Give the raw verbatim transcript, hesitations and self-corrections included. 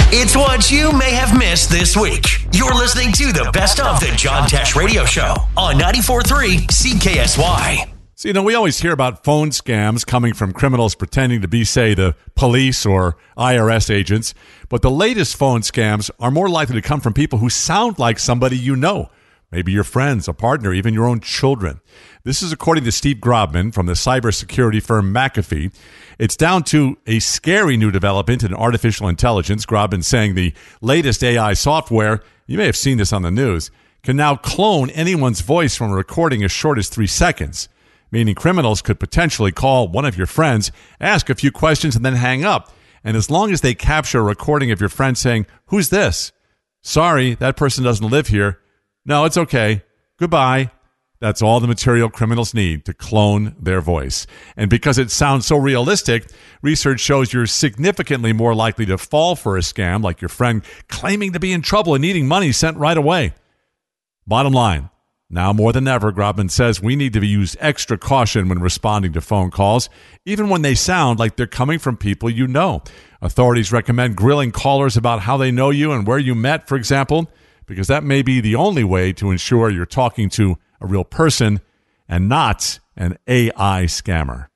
It's what you may have missed this week. You're listening to the best of the John Tesh Radio Show on ninety-four point three C K S Y. So, you know, we always hear about phone scams coming from criminals pretending to be, say, the police or I R S agents. But the latest phone scams are more likely to come from people who sound like somebody you know. Maybe your friends, a partner, even your own children. This is according to Steve Grobman from the cybersecurity firm McAfee. It's down to a scary new development in artificial intelligence. Grobman saying the latest A I software, you may have seen this on the news, can now clone anyone's voice from a recording as short as three seconds, meaning criminals could potentially call one of your friends, ask a few questions, and then hang up. And as long as they capture a recording of your friend saying, "Who's this? Sorry, that person doesn't live here. No, it's okay. Goodbye." That's all the material criminals need to clone their voice. And because it sounds so realistic, research shows you're significantly more likely to fall for a scam, like your friend claiming to be in trouble and needing money sent right away. Bottom line, now more than ever, Grobman says we need to use extra caution when responding to phone calls, even when they sound like they're coming from people you know. Authorities recommend grilling callers about how they know you and where you met, for example, because that may be the only way to ensure you're talking to a real person and not an A I scammer.